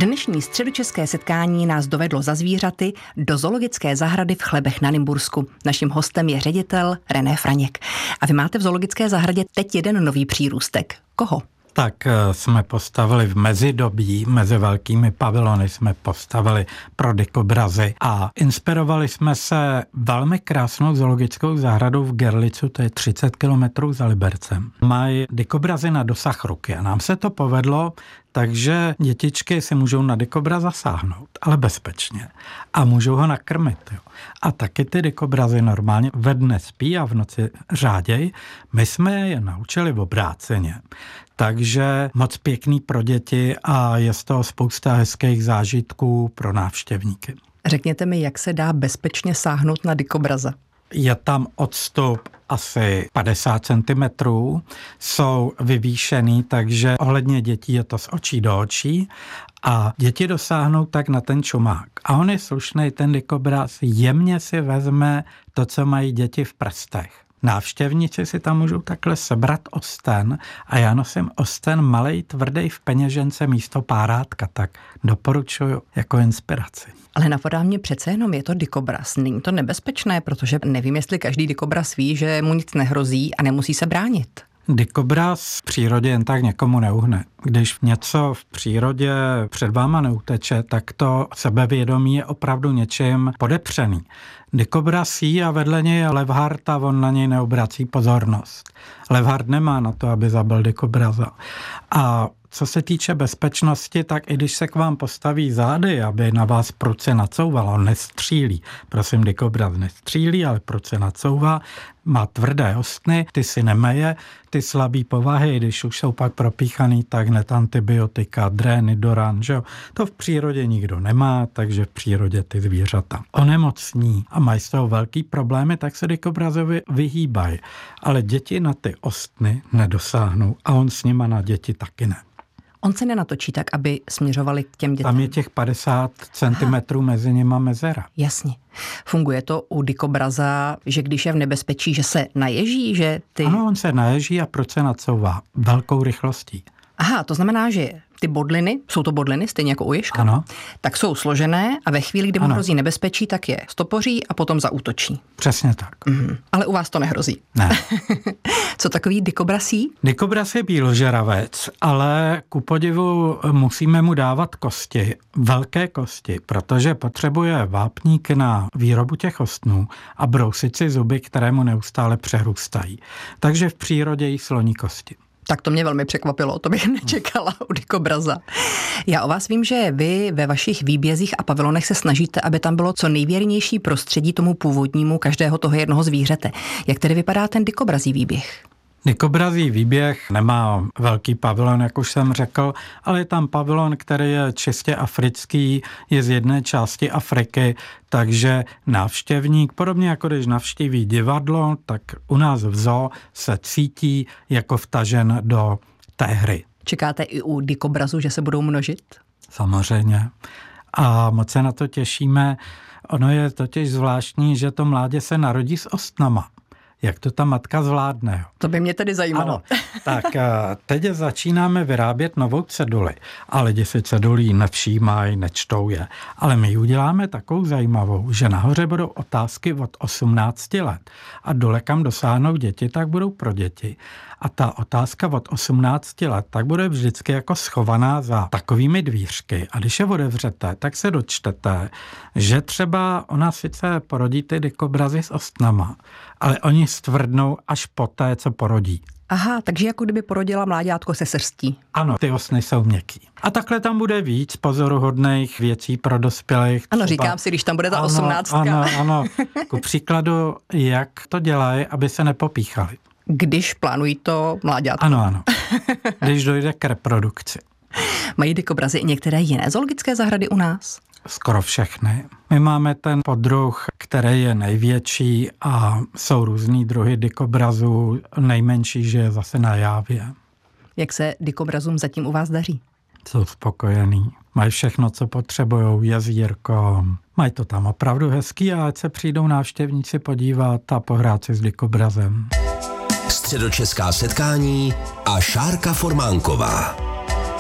Dnešní středočeské setkání nás dovedlo za zvířaty do zoologické zahrady v Chlebech na Nymbursku. Naším hostem je ředitel René Franěk. A vy máte v zoologické zahradě teď jeden nový přírůstek. Koho? Tak jsme postavili v mezidobí, mezi velkými pavilony jsme postavili pro dikobrazy a inspirovali jsme se velmi krásnou zoologickou zahradou v Gerlicu, to je 30 kilometrů za Libercem. Mají dikobrazy na dosah ruky a nám se to povedlo, takže dětičky si můžou na dikobraza sáhnout, ale bezpečně. A můžou ho nakrmit. Jo. A taky ty dikobrazy normálně ve dne spí a v noci řáděj. My jsme je naučili obráceně. Takže moc pěkný pro děti a je z toho spousta hezkých zážitků pro návštěvníky. Řekněte mi, jak se dá bezpečně sáhnout na dikobraza? Je tam odstup asi 50 cm, jsou vyvýšený, takže ohledně dětí je to z očí do očí a děti dosáhnou tak na ten čumák. A on je slušnej, ten dikobraz jemně si vezme to, co mají děti v prstech. Návštěvníci si tam můžou takhle sebrat osten a já nosím osten malej, tvrdý v peněžence místo párátka, tak doporučuji jako inspiraci. Ale napadá mě přece jenom, je to dikobraz. Není to nebezpečné, protože nevím, jestli každý dikobraz ví, že mu nic nehrozí a nemusí se bránit. Dikobraz v přírodě jen tak někomu neuhne. Když něco v přírodě před váma neuteče, tak to sebevědomí je opravdu něčím podepřený. Dikobraz jí a vedle něj je levhart a on na něj neobrací pozornost. Levhart nemá na to, aby zabil dikobraza. A co se týče bezpečnosti, tak i když se k vám postaví zády, aby na vás pruce nacouval, on nestřílí. Prosím, dikobraz nestřílí, ale pruce nacouvá, má tvrdé ostny, ty si nemeje, ty slabý povahy, když už jsou pak propíchaný, tak hned antibiotika, drény, doran, že jo. To v přírodě nikdo nemá, takže v přírodě ty zvířata onemocní a mají z toho velký problémy, tak se dikobrazovi vyhýbají. Ale děti na ty ostny nedosáhnou a on s nima na děti taky ne. On se nenatočí tak, aby směřovali k těm dětem. Tam je těch 50 centimetrů mezi nima mezera. Jasně. Funguje to u dikobraza, že když je v nebezpečí, že se naježí, že ty... Ano, on se naježí a pruce nacouvá velkou rychlostí. Aha, to znamená, že ty bodliny, jsou to bodliny stejně jako u ježka, ano, tak jsou složené a ve chvíli, kdy mu hrozí nebezpečí, tak je stopoří a potom zaútočí. Přesně tak. Ale u vás to nehrozí. Ne. Co takový dikobraz jí? Dikobraz je bíložeravec, ale ku podivu musíme mu dávat kosti, velké kosti, protože potřebuje vápník na výrobu těch ostnů a brousit si zuby, které mu neustále přerůstají. Takže v přírodě jí sloní kosti. Tak to mě velmi překvapilo, to bych nečekala u dikobraza. Já o vás vím, že vy ve vašich výbězích a pavilonech se snažíte, aby tam bylo co nejvěrnější prostředí tomu původnímu každého toho jednoho zvířete. Jak tedy vypadá ten dikobrazí výběh? Dikobrazí výběh nemá velký pavilon, jak už jsem řekl, ale je tam pavilon, který je čistě africký, je z jedné části Afriky, takže návštěvník, podobně jako když navštíví divadlo, tak u nás v zoo se cítí jako vtažen do té hry. Čekáte i u dikobrazu, že se budou množit? Samozřejmě. A moc se na to těšíme. Ono je totiž zvláštní, že to mládě se narodí s ostnama. Jak to ta matka zvládne. Jo? To by mě tedy zajímalo. Ano, tak teď začínáme vyrábět novou ceduli. A lidi si cedulí nevšímají, nečtou je. Ale my uděláme takovou zajímavou, že nahoře budou otázky od 18 let. A dole, kam dosáhnou děti, tak budou pro děti. A ta otázka od 18 let, tak bude vždycky jako schovaná za takovými dvířky. A když je otevřete, tak se dočtete, že třeba ona sice porodí ty dikobrazy s ostnama, ale oni stvrdnou až poté, co porodí. Aha, takže jako kdyby porodila mláďátko se srstí. Ano, ty ostny jsou měkký. A takhle tam bude víc pozoruhodných věcí pro dospělých. Ano, říkám si, když tam bude ta 18. Ano. Ku příkladu, jak to dělají, aby se nepopíchali. Když plánují to mláďátko. Ano. Když dojde k reprodukci. Mají dikobrazy i některé jiné zoologické zahrady u nás? Skoro všechny. My máme ten poddruh, který je největší a jsou různý druhy dikobrazů. Nejmenší, že je zase na Jávě. Jak se dikobrazům zatím u vás daří? Jsou spokojený. Mají všechno, co potřebujou, jezírko. Mají to tam opravdu hezký a ať se přijdou návštěvníci podívat a pohrát si s dikobrazem. Středočeská setkání a Šárka Formánková.